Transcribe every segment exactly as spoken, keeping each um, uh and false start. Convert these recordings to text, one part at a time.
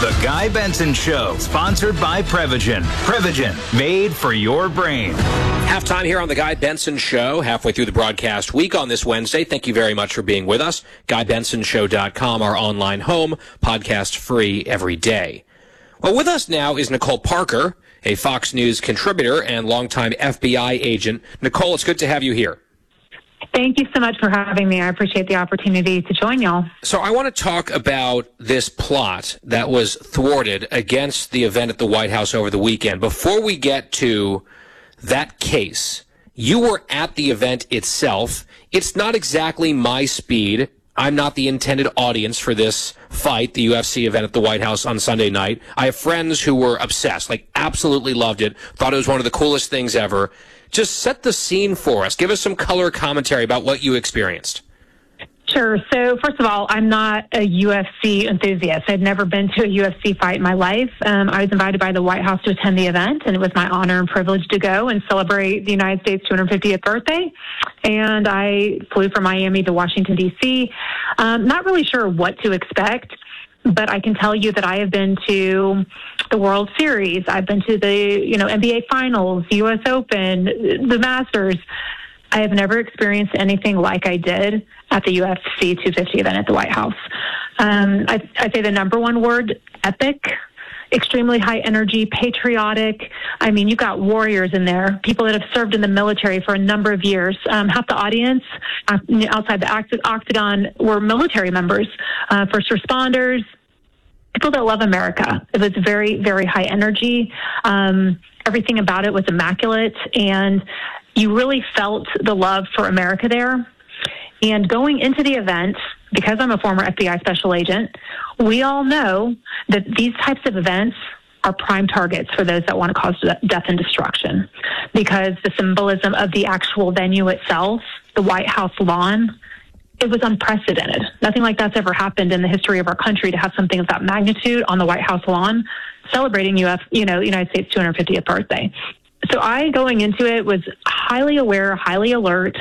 The Guy Benson Show, sponsored by Prevagen. Prevagen, made for your brain. Halftime here on The Guy Benson Show, halfway through the broadcast week on this Wednesday. Thank you very much for being with us. guy benson show dot com, our online home, podcast free every day. Well, with us now is Nicole Parker, a Fox News contributor and longtime F B I agent. Nicole, it's good to have you here. Thank you so much for having me. I appreciate the opportunity to join y'all. So I want to talk about this plot that was thwarted against the event at the White House over the weekend. Before we get to that case, you were at the event itself. It's not exactly my speed. I'm not the intended audience for this fight, the U F C event at the White House on Sunday night. I have friends who were obsessed, like absolutely loved it, thought it was one of the coolest things ever. Just set the scene for us. Give us some color commentary about what you experienced. Sure. So first of all, I'm not a U F C enthusiast. I'd never been to a U F C fight in my life. Um, I was invited by the White House to attend the event, and it was my honor and privilege to go and celebrate the United States' two hundred fiftieth birthday. And I flew from Miami to Washington, D C Um, not really sure what to expect, but I can tell you that I have been to the World Series. I've been to the, you know, N B A Finals, U S Open, the Masters. I have never experienced anything like I did at the U F C two fifty event at the White House. Um, I, I'd say the number one word, epic, extremely high energy, patriotic. I mean, you got warriors in there, people that have served in the military for a number of years. Um, half the audience uh, outside the octagon were military members, uh, first responders, people that love America. It was very, very high energy. Um, everything about it was immaculate, and you really felt the love for America there. And going into the event, because I'm a former F B I special agent, we all know that these types of events are prime targets for those that want to cause death and destruction, because the symbolism of the actual venue itself, the White House lawn, it was unprecedented. Nothing like that's ever happened in the history of our country, to have something of that magnitude on the White House lawn celebrating U F, you know, United States' two hundred fiftieth birthday. So I, going into it, was highly aware, highly alert,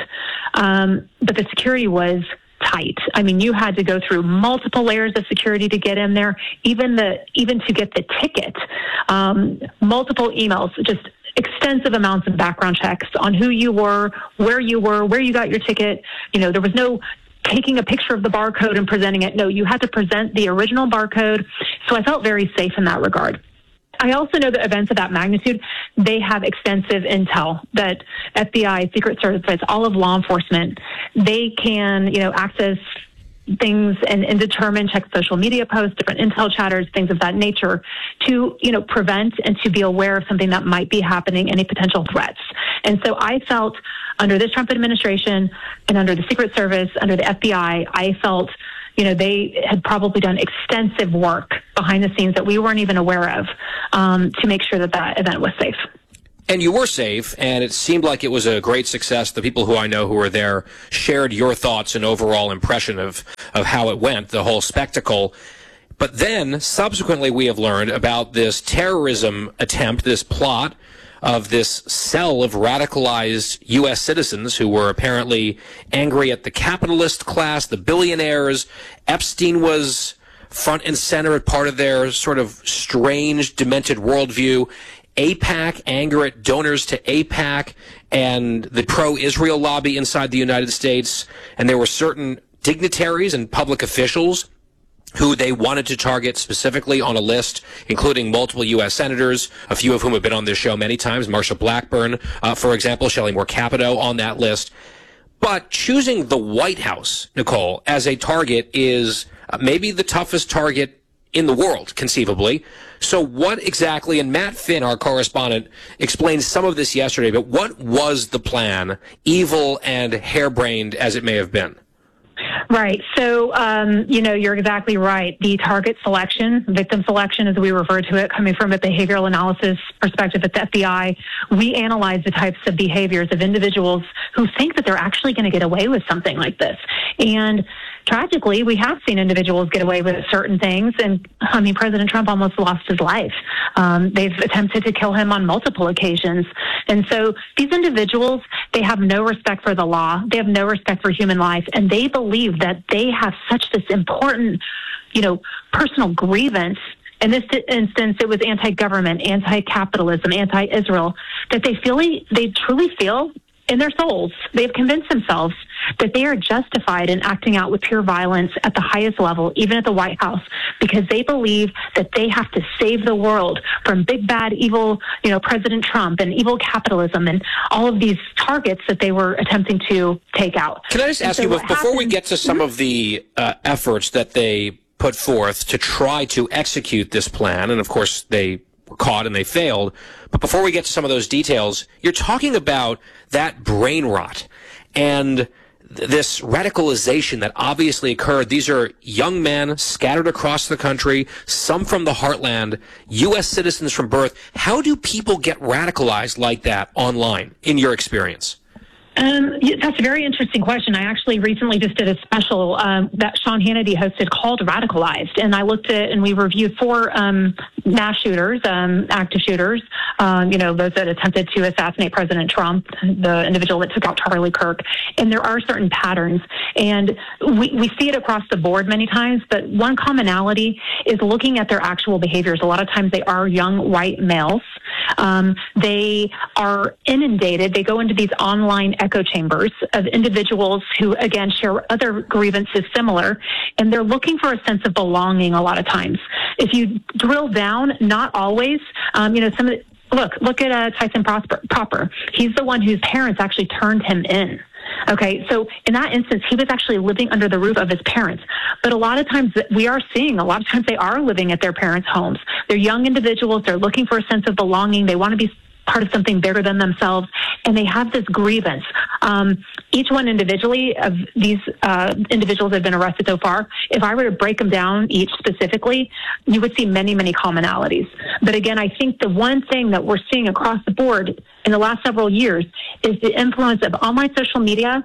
um, but the security was tight. I mean, you had to go through multiple layers of security to get in there, even the even to get the ticket, um, multiple emails, just extensive amounts of background checks on who you were, where you were, where you got your ticket. You know, there was no taking a picture of the barcode and presenting it. No, you had to present the original barcode. So I felt very safe in that regard. I also know that events of that magnitude, they have extensive intel that F B I, Secret Service, all of law enforcement, they can, you know, access things and, and determine, check social media posts, different intel chatters, things of that nature, to, you know, prevent and to be aware of something that might be happening, any potential threats. And so I felt under this Trump administration and under the Secret Service, under the F B I, I felt, you know, they had probably done extensive work behind the scenes that we weren't even aware of, um, to make sure that that event was safe. And you were safe, and it seemed like it was a great success. The people who I know who were there shared your thoughts and overall impression of, of how it went, the whole spectacle. But then, subsequently, we have learned about this terrorism attempt, this plot of this cell of radicalized U S citizens who were apparently angry at the capitalist class, the billionaires. Epstein was front and center at part of their sort of strange, demented worldview. AIPAC, anger at donors to AIPAC and the pro-Israel lobby inside the United States. And there were certain dignitaries and public officials who they wanted to target specifically on a list, including multiple U S senators, a few of whom have been on this show many times, Marsha Blackburn, uh, for example, Shelley Moore Capito on that list. But choosing the White House, Nicole, as a target is uh, maybe the toughest target in the world, conceivably. So what exactly, and Matt Finn, our correspondent, explained some of this yesterday, but what was the plan, evil and harebrained as it may have been? Right. So, um, you know, you're exactly right. The target selection, victim selection, as we refer to it, coming from a behavioral analysis perspective at the F B I, we analyze the types of behaviors of individuals who think that they're actually going to get away with something like this. And tragically, we have seen individuals get away with certain things. And I mean, President Trump almost lost his life. Um, they've attempted to kill him on multiple occasions. And so these individuals, they have no respect for the law. They have no respect for human life. And they believe that they have such this important, you know, personal grievance In this instance, it was anti-government, anti-capitalism, anti-Israel, that they feel, they truly feel in their souls, they've convinced themselves that they are justified in acting out with pure violence at the highest level, even at the White House, because they believe that they have to save the world from big, bad, evil, you know, President Trump and evil capitalism and all of these targets that they were attempting to take out. Can I just ask so you, before happened, we get to some of the uh, efforts that they put forth to try to execute this plan, and of course they were caught and they failed, but before we get to some of those details, you're talking about that brain rot and th- this radicalization that obviously occurred. These are young men scattered across the country, some from the heartland, U S citizens from birth. How do people get radicalized like that online, in your experience? Um, yeah, that's a very interesting question. I actually recently just did a special um, that Sean Hannity hosted called Radicalized, and I looked at and we reviewed four um, mass shooters, um, active shooters, um, you know, those that attempted to assassinate President Trump, the individual that took out Charlie Kirk, and there are certain patterns, and we, we see it across the board many times, but one commonality is looking at their actual behaviors. A lot of times they are young white males. Um, they are inundated. They go into these online echo chambers of individuals who, again, share other grievances similar, and they're looking for a sense of belonging a lot of times. If you drill down, not always, um, you know, some of the, look, look at uh, Tyson Prosper, Proper. He's the one whose parents actually turned him in. Okay, so in that instance, he was actually living under the roof of his parents. But a lot of times we are seeing, a lot of times they are living at their parents' homes. They're young individuals. They're looking for a sense of belonging. They want to be part of something bigger than themselves, and they have this grievance. Um, each one individually of these uh, individuals that have been arrested so far, if I were to break them down each specifically, you would see many, many commonalities. But again, I think the one thing that we're seeing across the board in the last several years is the influence of online social media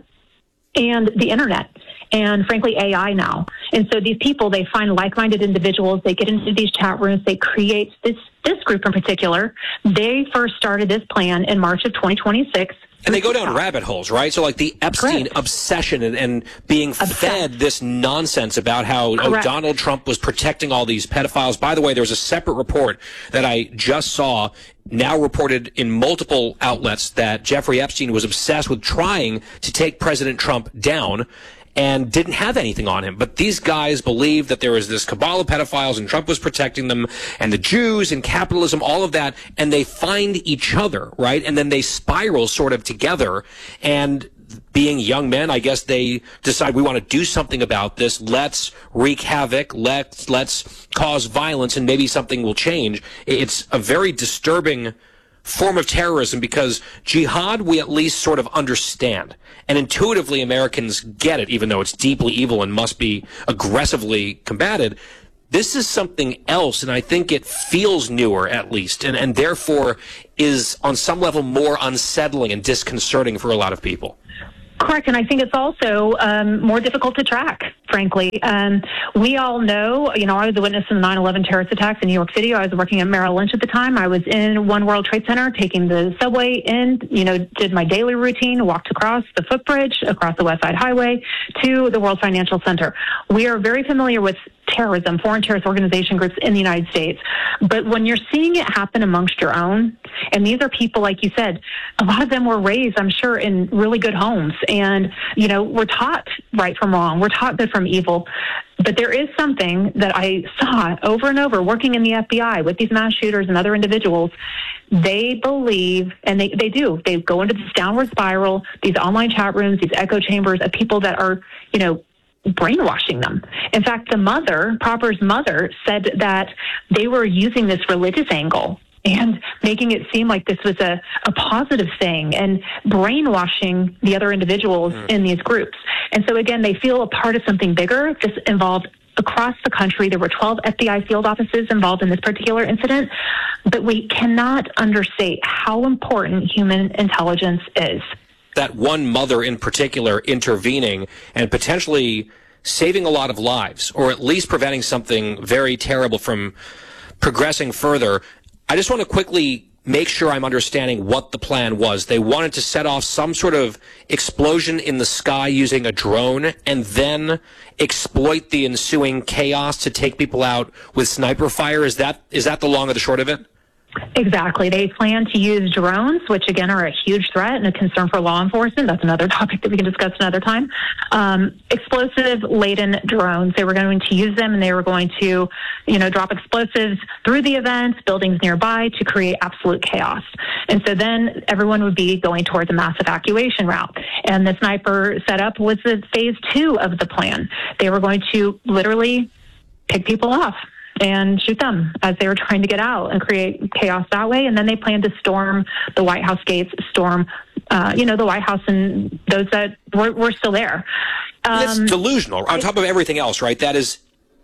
and the internet, and frankly, A I now. And so these people, they find like-minded individuals, they get into these chat rooms, they create this, this group in particular. They first started this plan in March of twenty twenty-six. And they go down rabbit holes, right? So like the Epstein Correct. obsession and, and being Obsessed. fed this nonsense about how oh, Donald Trump was protecting all these pedophiles. By the way, there's a separate report that I just saw, now reported in multiple outlets, that Jeffrey Epstein was obsessed with trying to take President Trump down and didn't have anything on him. But these guys believed that there was this cabal of pedophiles and Trump was protecting them, and the Jews and capitalism, all of that, and they find each other, right? And then they spiral sort of together, and being young men, I guess they decide we want to do something about this. Let's wreak havoc. Let's, let's cause violence, and maybe something will change. It's a very disturbing form of terrorism, because jihad we at least sort of understand, and intuitively Americans get it, even though it's deeply evil and must be aggressively combated. This is something else, and I think it feels newer at least, and, and therefore is on some level more unsettling and disconcerting for a lot of people. Correct, and I think it's also um, more difficult to track, frankly. Um, we all know, you know, I was a witness in the nine eleven terrorist attacks in New York City. I was working at Merrill Lynch at the time. I was in One World Trade Center, taking the subway in, you know, did my daily routine, walked across the footbridge, across the West Side Highway to the World Financial Center. We are very familiar with terrorism, foreign terrorist organization groups in the United States. But when you're seeing it happen amongst your own, and these are people, like you said, a lot of them were raised, I'm sure, in really good homes. And, you know, we're taught right from wrong. We're taught good from evil. But there is something that I saw over and over working in the F B I with these mass shooters and other individuals. They believe, and they, they do, they go into this downward spiral, these online chat rooms, these echo chambers of people that are, you know, brainwashing them. In fact, the mother, Proper's mother, said that they were using this religious angle and making it seem like this was a, a positive thing and brainwashing the other individuals mm. in these groups. And so, again, they feel a part of something bigger. This involved across the country. There were twelve F B I field offices involved in this particular incident. But we cannot understate how important human intelligence is. That one mother in particular intervening and potentially saving a lot of lives, or at least preventing something very terrible from progressing further. I just want to quickly make sure I'm understanding what the plan was. They wanted to set off some sort of explosion in the sky using a drone and then exploit the ensuing chaos to take people out with sniper fire. Is that is that the long and the short of it? Exactly. They plan to use drones, which again are a huge threat and a concern for law enforcement. That's another topic that we can discuss another time. Um, explosive-laden drones. They were going to use them, and they were going to, you know, drop explosives through the event, buildings nearby, to create absolute chaos. And so then everyone would be going towards a mass evacuation route. And the sniper setup was the phase two of the plan. They were going to literally pick people off and shoot them as they were trying to get out and create chaos that way. And then they planned to storm the White House gates, storm, uh, you know, the White House and those that were, were still there. Um, That's delusional. On top of everything else, right? That is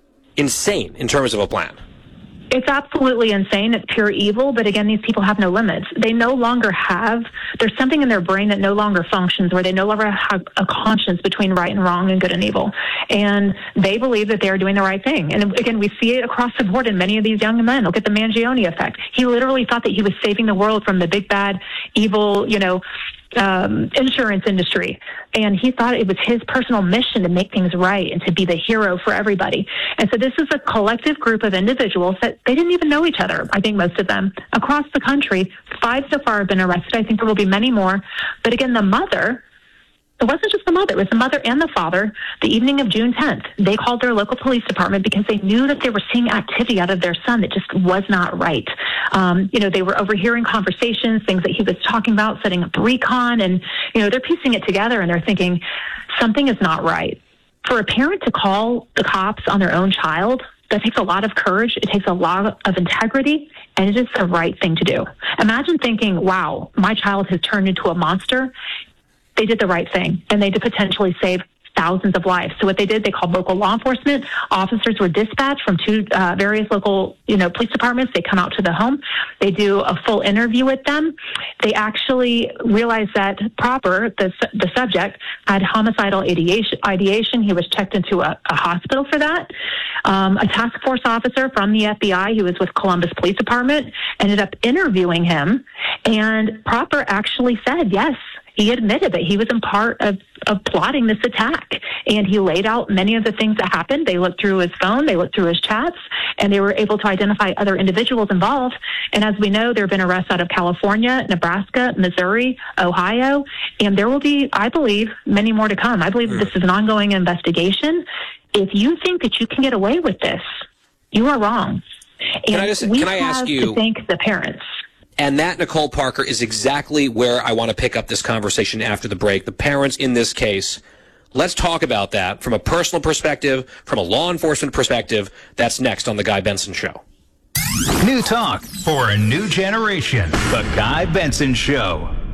insane in terms of a plan. It's absolutely insane. It's pure evil. But again, these people have no limits. They no longer have, there's something in their brain that no longer functions, where they no longer have a conscience between right and wrong and good and evil. And they believe that they are doing the right thing. And again, we see it across the board in many of these young men. Look at the Mangione effect. He literally thought that he was saving the world from the big, bad, evil, you know, Um, insurance industry. And he thought it was his personal mission to make things right and to be the hero for everybody. And so this is a collective group of individuals that they didn't even know each other, I think most of them, across the country. Five so far have been arrested. I think there will be many more. But again, the mother, it wasn't just the mother, it was the mother and the father. The evening of June tenth, they called their local police department because they knew that they were seeing activity out of their son that just was not right. Um, you know, they were overhearing conversations, things that he was talking about, setting up recon, and, you know, they're piecing it together and they're thinking something is not right. For a parent to call the cops on their own child, that takes a lot of courage. It takes a lot of integrity, and it is the right thing to do. Imagine thinking, wow, my child has turned into a monster. They did the right thing, and they did potentially save thousands of lives. So what they did, they called local law enforcement. Officers were dispatched from two uh, various local, you know, police departments. They come out to the home. They do a full interview with them. They actually realized that Proper, the the subject, had homicidal ideation. ideation. He was checked into a, a hospital for that. Um, a task force officer from the F B I, who was with Columbus Police Department, ended up interviewing him. And Proper actually said, yes, he admitted that he was in part of, of plotting this attack. And he laid out many of the things that happened. They looked through his phone, they looked through his chats, and they were able to identify other individuals involved. And as we know, there have been arrests out of California, Nebraska, Missouri, Ohio, and there will be, I believe, many more to come. I believe mm. this is an ongoing investigation. If you think that you can get away with this, you are wrong. And can I, just, we can I have ask you, to thank the parents. And that, Nicole Parker, is exactly where I want to pick up this conversation after the break. The parents in this case. Let's talk about that from a personal perspective, from a law enforcement perspective. That's next on The Guy Benson Show. New talk for a new generation. The Guy Benson Show.